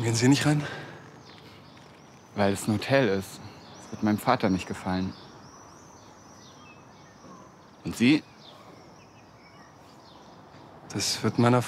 gehen Sie nicht rein? Weil es ein Hotel ist. Das wird meinem Vater nicht gefallen. Und Sie? Das wird meiner